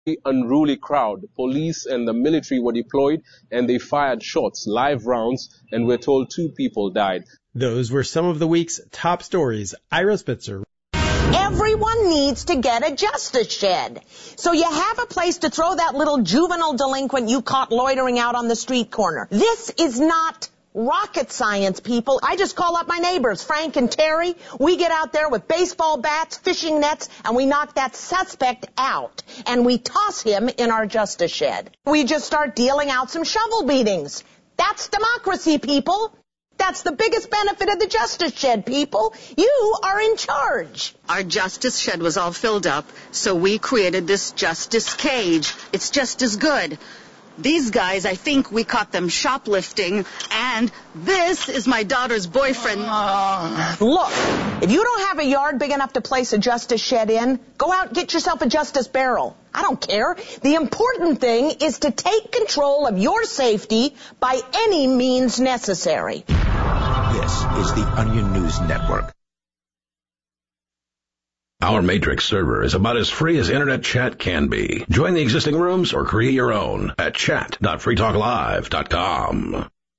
unruly crowd. Police and the military were deployed and they fired shots, live rounds, and we're told 2 people died. Those were some of the week's top stories. Ira Spitzer. Everyone needs to get a justice shed. So you have a place to throw that little juvenile delinquent you caught loitering out on the street corner. This is not rocket science, people. I just call up my neighbors, Frank and Terry. We get out there with baseball bats, fishing nets, and we knock that suspect out. And we toss him in our justice shed. We just start dealing out some shovel beatings. That's democracy, people. That's the biggest benefit of the justice shed, people. You are in charge. Our justice shed was all filled up, so we created this justice cage. It's just as good. These guys, I think we caught them shoplifting, and this is my daughter's boyfriend. Look, if you don't have a yard big enough to place a justice shed in, go out and get yourself a justice barrel. I don't care. The important thing is to take control of your safety by any means necessary. This is the Onion News Network. Our Matrix server is about as free as internet chat can be. Join the existing rooms or create your own at chat.freetalklive.com.